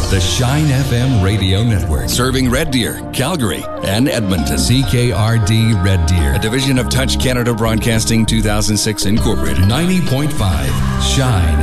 The Shine FM Radio Network. Serving Red Deer, Calgary, and Edmonton. CKRD Red Deer. A division of Touch Canada Broadcasting 2006 Incorporated. 90.5 Shine